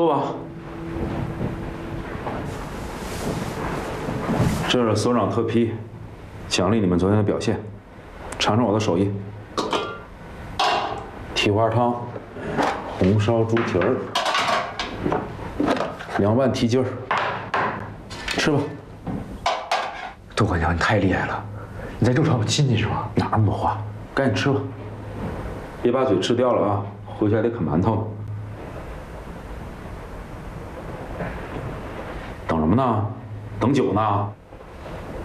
坐吧。这是所长特批，奖励你们昨天的表现，尝尝我的手艺。蹄花汤，红烧猪蹄儿，2万蹄筋儿，吃吧。 杜管家，你太厉害了，你在肉上有亲戚是吧？ 哪那么多话？赶紧吃吧，别把嘴吃掉了啊！回去还得啃馒头。等什么呢？等酒呢？